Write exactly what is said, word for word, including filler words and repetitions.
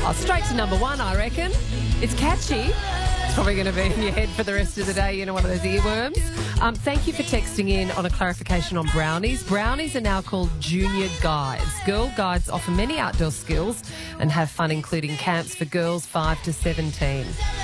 Oh, straight to number one, I reckon. It's catchy. It's probably going to be in your head for the rest of the day, you know, one of those earworms. Um, thank you for texting in on a clarification on brownies. Brownies are now called junior guides. Girl guides offer many outdoor skills and have fun, including camps for girls five to seventeen.